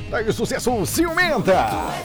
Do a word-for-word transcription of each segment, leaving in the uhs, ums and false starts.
Daí o sucesso Ciumenta.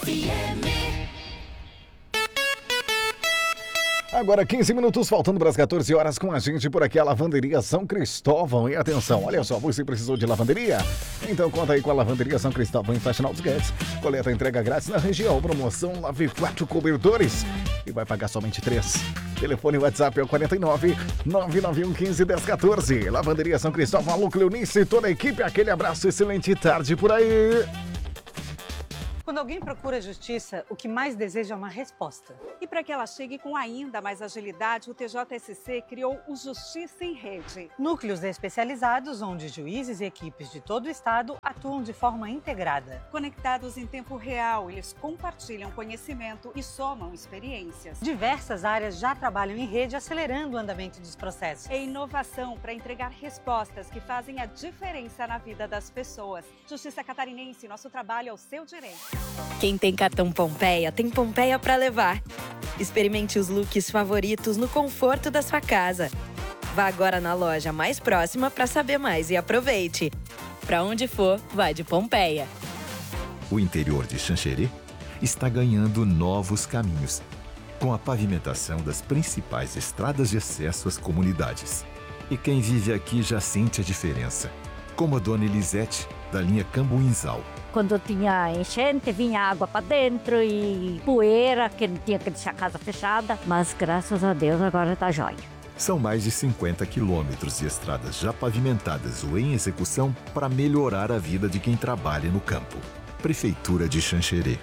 Agora quinze minutos faltando para as quatorze horas com a gente por aqui a Lavanderia São Cristóvão. E atenção, olha só, você precisou de lavanderia? Então conta aí com a Lavanderia São Cristóvão em Fashion Outskirts. Coleta entrega grátis na região, promoção lave quatro cobertores e vai pagar somente três. Telefone WhatsApp é o quarenta e nove, nove nove um um cinco, um zero um quatro. Lavanderia São Cristóvão, alô Cleonice e toda a equipe, aquele abraço, excelente tarde por aí. Quando alguém procura justiça, o que mais deseja é uma resposta. E para que ela chegue com ainda mais agilidade, o T J S C criou o Justiça em Rede. Núcleos especializados onde juízes e equipes de todo o estado atuam de forma integrada. Conectados em tempo real, eles compartilham conhecimento e somam experiências. Diversas áreas já trabalham em rede, acelerando o andamento dos processos. É inovação para entregar respostas que fazem a diferença na vida das pessoas. Justiça Catarinense, nosso trabalho é o seu direito. Quem tem cartão Pompeia, tem Pompeia para levar. Experimente os looks favoritos no conforto da sua casa. Vá agora na loja mais próxima para saber mais e aproveite. Para onde for, vai de Pompeia. O interior de Xanxerê está ganhando novos caminhos, com a pavimentação das principais estradas de acesso às comunidades. E quem vive aqui já sente a diferença, como a dona Elisete, da linha Cambuinzal. Quando tinha enchente, vinha água para dentro e poeira, que não tinha que deixar a casa fechada. Mas graças a Deus agora está jóia. São mais de cinquenta quilômetros de estradas já pavimentadas ou em execução para melhorar a vida de quem trabalha no campo. Prefeitura de Xanxerê.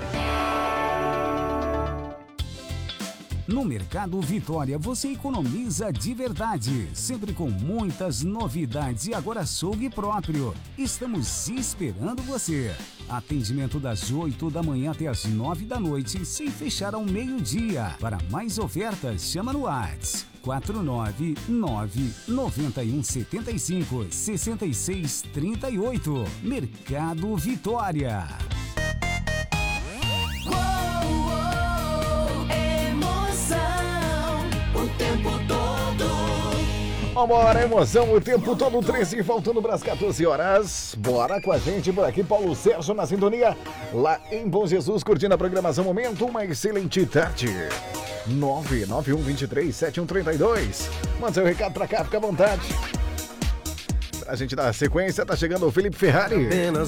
No Mercado Vitória você economiza de verdade, sempre com muitas novidades e agora açougue próprio. Estamos esperando você. Atendimento das oito da manhã até as nove da noite, sem fechar ao meio-dia. Para mais ofertas, chama no WhatsApp quatro nove nove, nove um sete cinco, seis seis três oito. Mercado Vitória. Vambora, emoção o tempo todo, treze, faltando para as quatorze horas. Bora com a gente por aqui, Paulo Sérgio na sintonia, lá em Bom Jesus, curtindo a programação Momento, uma excelente tarde. nove nove um dois três sete um três dois. Manda seu recado pra cá, fica à vontade. Pra gente dar sequência, tá chegando o Felipe Ferrari.